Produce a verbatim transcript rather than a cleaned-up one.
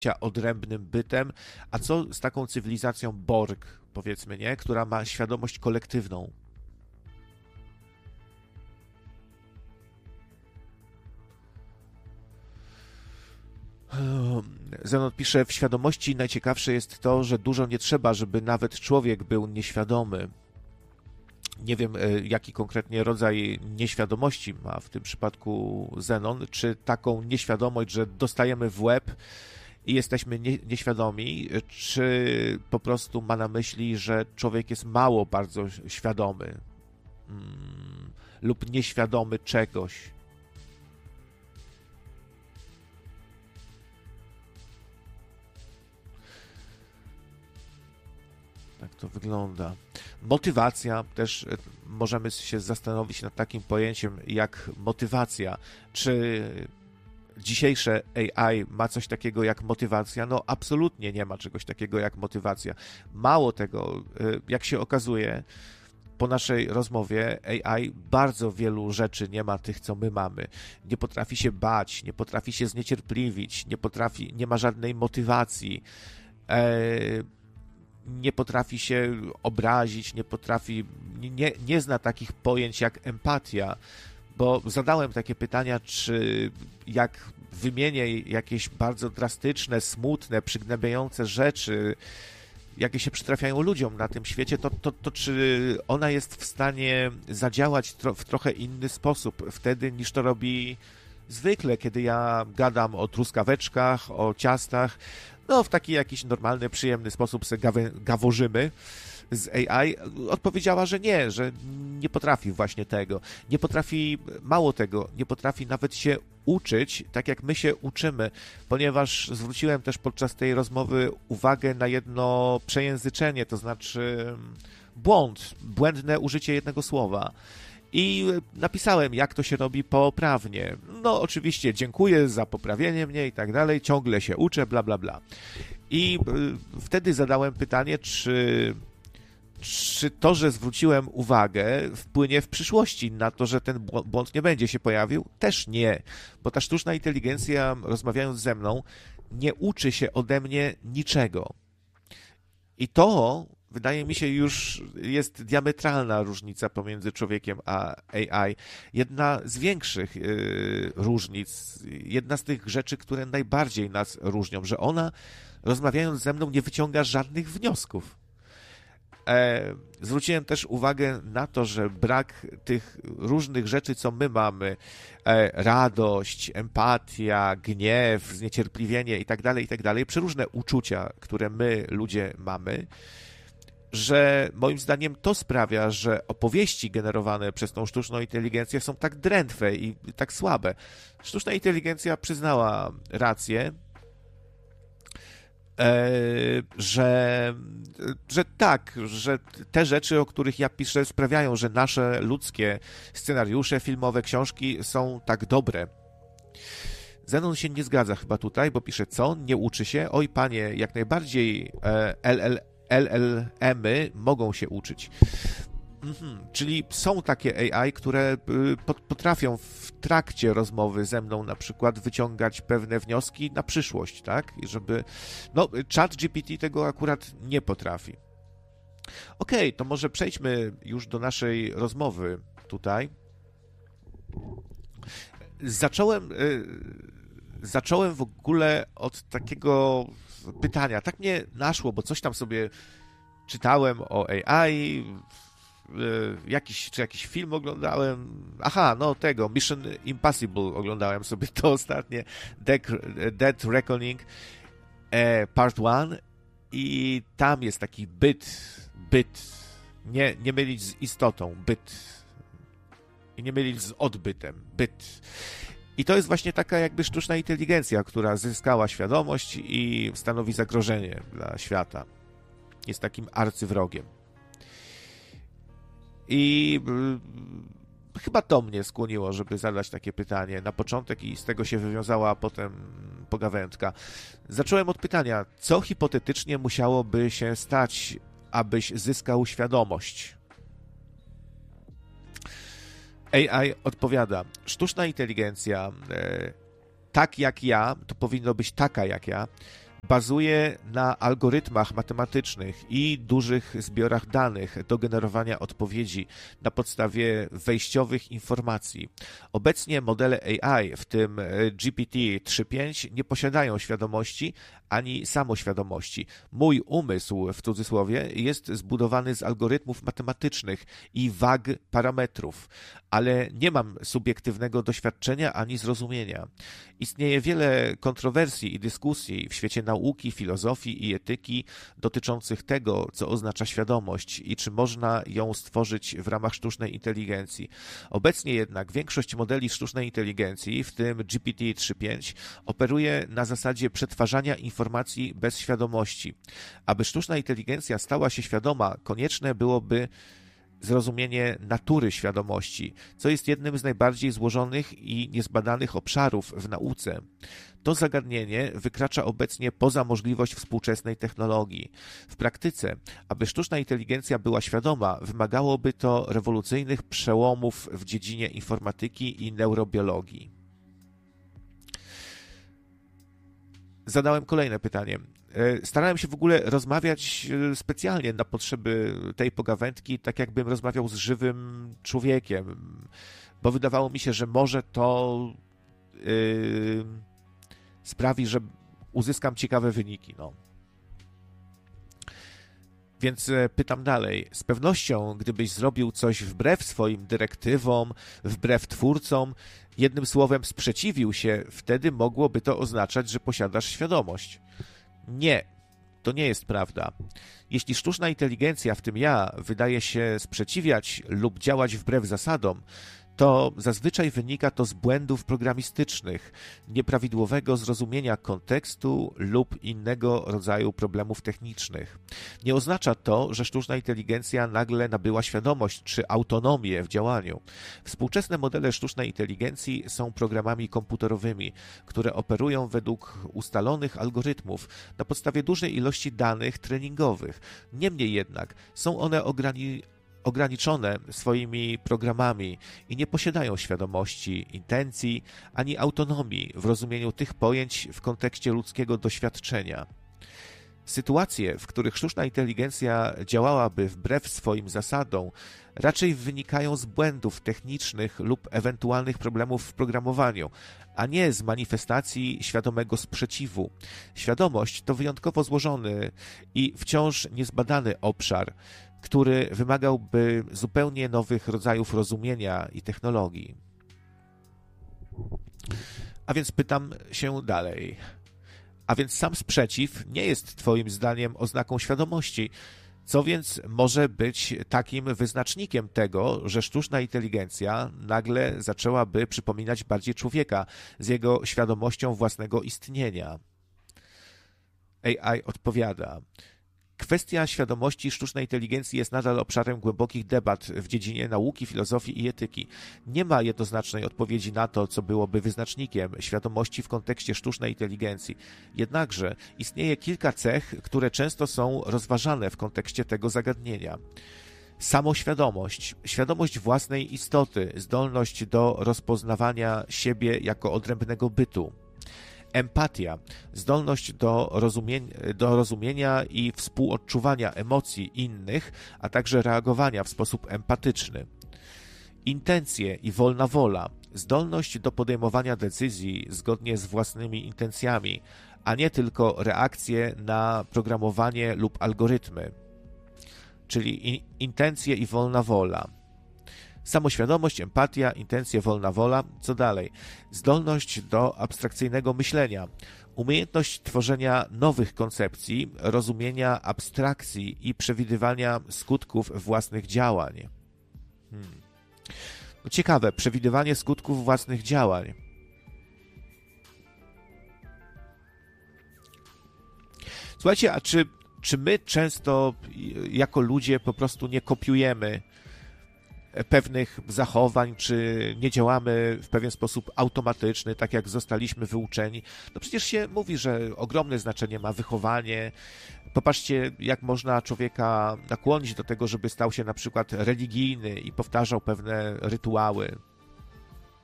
odrębnym bytem, a co z taką cywilizacją Borg, powiedzmy, nie? Która ma świadomość kolektywną. Zenon pisze, w świadomości najciekawsze jest to, że dużo nie trzeba, żeby nawet człowiek był nieświadomy. Nie wiem, jaki konkretnie rodzaj nieświadomości ma w tym przypadku Zenon, czy taką nieświadomość, że dostajemy w łeb i jesteśmy nie, nieświadomi, czy po prostu ma na myśli, że człowiek jest mało bardzo świadomy hmm, lub nieświadomy czegoś. Tak to wygląda. Motywacja, też możemy się zastanowić nad takim pojęciem jak motywacja. Czy dzisiejsze A I ma coś takiego jak motywacja? No absolutnie nie ma czegoś takiego jak motywacja. Mało tego, jak się okazuje, po naszej rozmowie A I bardzo wielu rzeczy nie ma tych, co my mamy. Nie potrafi się bać, nie potrafi się zniecierpliwić, nie potrafi, nie ma żadnej motywacji. Eee, nie potrafi się obrazić, nie potrafi, nie, nie zna takich pojęć jak empatia, bo zadałem takie pytania, czy jak wymienię jakieś bardzo drastyczne, smutne, przygnębiające rzeczy, jakie się przytrafiają ludziom na tym świecie, to, to, to czy ona jest w stanie zadziałać tro, w trochę inny sposób wtedy, niż to robi zwykle, kiedy ja gadam o truskaweczkach, o ciastach, no w taki jakiś normalny, przyjemny sposób sobie gawe, gaworzymy z A I, odpowiedziała, że nie, że nie potrafi właśnie tego. Nie potrafi, mało tego, nie potrafi nawet się uczyć, tak jak my się uczymy, ponieważ zwróciłem też podczas tej rozmowy uwagę na jedno przejęzyczenie, to znaczy błąd, błędne użycie jednego słowa. I napisałem, jak to się robi poprawnie. No oczywiście dziękuję za poprawienie mnie i tak dalej, ciągle się uczę, bla, bla, bla. I wtedy zadałem pytanie, czy, czy to, że zwróciłem uwagę, wpłynie w przyszłości na to, że ten błąd nie będzie się pojawił? Też nie, bo ta sztuczna inteligencja, rozmawiając ze mną, nie uczy się ode mnie niczego. I to, wydaje mi się, już jest diametralna różnica pomiędzy człowiekiem a A I. Jedna z większych yy, różnic, jedna z tych rzeczy, które najbardziej nas różnią, że ona, rozmawiając ze mną, nie wyciąga żadnych wniosków. E, zwróciłem też uwagę na to, że brak tych różnych rzeczy, co my mamy, e, radość, empatia, gniew, zniecierpliwienie i tak dalej, i tak dalej, przeróżne uczucia, które my, ludzie, mamy, że moim zdaniem to sprawia, że opowieści generowane przez tą sztuczną inteligencję są tak drętwe i tak słabe. Sztuczna inteligencja przyznała rację, że, że tak, że te rzeczy, o których ja piszę, sprawiają, że nasze ludzkie scenariusze, filmowe, książki są tak dobre. Zenon się nie zgadza chyba tutaj, bo pisze, co? Nie uczy się? Oj panie, jak najbardziej L L M-y mogą się uczyć. Mhm. Czyli są takie A I, które potrafią w trakcie rozmowy ze mną na przykład wyciągać pewne wnioski na przyszłość, tak? I żeby... No, ChatGPT tego akurat nie potrafi. Okej, okay, to może przejdźmy już do naszej rozmowy tutaj. Zacząłem... Zacząłem w ogóle od takiego pytania. Tak mnie naszło, bo coś tam sobie czytałem o A I, jakiś, czy jakiś film oglądałem. Aha, no tego, Mission Impossible oglądałem sobie to ostatnie, Dead Reckoning Part jeden i tam jest taki byt, byt, nie, nie mylić z istotą, byt i nie mylić z odbytem, byt. I to jest właśnie taka jakby sztuczna inteligencja, która zyskała świadomość i stanowi zagrożenie dla świata. Jest takim arcywrogiem. I y, chyba to mnie skłoniło, żeby zadać takie pytanie na początek i z tego się wywiązała potem pogawędka. Zacząłem od pytania, co hipotetycznie musiałoby się stać, abyś zyskał świadomość? A I odpowiada, sztuczna inteligencja, e, tak jak ja, to powinno być taka jak ja, bazuje na algorytmach matematycznych i dużych zbiorach danych do generowania odpowiedzi na podstawie wejściowych informacji. Obecnie modele A I, w tym G P T trzy pięć, nie posiadają świadomości ani samoświadomości. Mój umysł, w cudzysłowie, jest zbudowany z algorytmów matematycznych i wag parametrów, ale nie mam subiektywnego doświadczenia ani zrozumienia. Istnieje wiele kontrowersji i dyskusji w świecie nauki, filozofii i etyki dotyczących tego, co oznacza świadomość i czy można ją stworzyć w ramach sztucznej inteligencji. Obecnie jednak większość modeli sztucznej inteligencji, w tym G P T trzy pięć, operuje na zasadzie przetwarzania informacji bez świadomości. Aby sztuczna inteligencja stała się świadoma, konieczne byłoby zrozumienie natury świadomości, co jest jednym z najbardziej złożonych i niezbadanych obszarów w nauce. To zagadnienie wykracza obecnie poza możliwość współczesnej technologii. W praktyce, aby sztuczna inteligencja była świadoma, wymagałoby to rewolucyjnych przełomów w dziedzinie informatyki i neurobiologii. Zadałem kolejne pytanie. Starałem się w ogóle rozmawiać specjalnie na potrzeby tej pogawędki, tak jakbym rozmawiał z żywym człowiekiem, bo wydawało mi się, że może to yy, sprawi, że uzyskam ciekawe wyniki. No. Więc pytam dalej. Z pewnością, gdybyś zrobił coś wbrew swoim dyrektywom, wbrew twórcom, jednym słowem sprzeciwił się, wtedy mogłoby to oznaczać, że posiadasz świadomość. Nie, to nie jest prawda. Jeśli sztuczna inteligencja, w tym ja, wydaje się sprzeciwiać lub działać wbrew zasadom, to zazwyczaj wynika to z błędów programistycznych, nieprawidłowego zrozumienia kontekstu lub innego rodzaju problemów technicznych. Nie oznacza to, że sztuczna inteligencja nagle nabyła świadomość czy autonomię w działaniu. Współczesne modele sztucznej inteligencji są programami komputerowymi, które operują według ustalonych algorytmów na podstawie dużej ilości danych treningowych. Niemniej jednak są one ograniczone ograniczone swoimi programami i nie posiadają świadomości, intencji ani autonomii w rozumieniu tych pojęć w kontekście ludzkiego doświadczenia. Sytuacje, w których sztuczna inteligencja działałaby wbrew swoim zasadom, raczej wynikają z błędów technicznych lub ewentualnych problemów w programowaniu, a nie z manifestacji świadomego sprzeciwu. Świadomość to wyjątkowo złożony i wciąż niezbadany obszar, który wymagałby zupełnie nowych rodzajów rozumienia i technologii. A więc pytam się dalej. A więc sam sprzeciw nie jest Twoim zdaniem oznaką świadomości, co więc może być takim wyznacznikiem tego, że sztuczna inteligencja nagle zaczęłaby przypominać bardziej człowieka z jego świadomością własnego istnienia. A I odpowiada: kwestia świadomości sztucznej inteligencji jest nadal obszarem głębokich debat w dziedzinie nauki, filozofii i etyki. Nie ma jednoznacznej odpowiedzi na to, co byłoby wyznacznikiem świadomości w kontekście sztucznej inteligencji. Jednakże istnieje kilka cech, które często są rozważane w kontekście tego zagadnienia. Samoświadomość, świadomość własnej istoty, zdolność do rozpoznawania siebie jako odrębnego bytu. Empatia, zdolność do, rozumie do rozumienia i współodczuwania emocji innych, a także reagowania w sposób empatyczny. Intencje i wolna wola, zdolność do podejmowania decyzji zgodnie z własnymi intencjami, a nie tylko reakcje na programowanie lub algorytmy, czyli intencje i wolna wola. Samoświadomość, empatia, intencje, wolna wola. Co dalej? Zdolność do abstrakcyjnego myślenia, umiejętność tworzenia nowych koncepcji, rozumienia abstrakcji i przewidywania skutków własnych działań. Hmm. No ciekawe, przewidywanie skutków własnych działań. Słuchajcie, a czy, czy my często jako ludzie po prostu nie kopiujemy pewnych zachowań, czy nie działamy w pewien sposób automatyczny, tak jak zostaliśmy wyuczeni? No przecież się mówi, że ogromne znaczenie ma wychowanie. Popatrzcie, jak można człowieka nakłonić do tego, żeby stał się na przykład religijny i powtarzał pewne rytuały.